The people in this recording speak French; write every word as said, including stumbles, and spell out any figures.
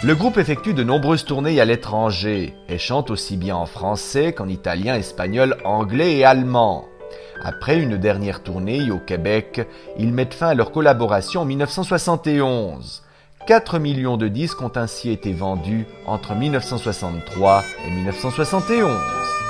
Le groupe effectue de nombreuses tournées à l'étranger et chante aussi bien en français qu'en italien, espagnol, anglais et allemand. Après une dernière tournée au Québec, ils mettent fin à leur collaboration en mille neuf cent soixante et onze. quatre millions de disques ont ainsi été vendus entre mille neuf cent soixante-trois et mille neuf cent soixante et onze.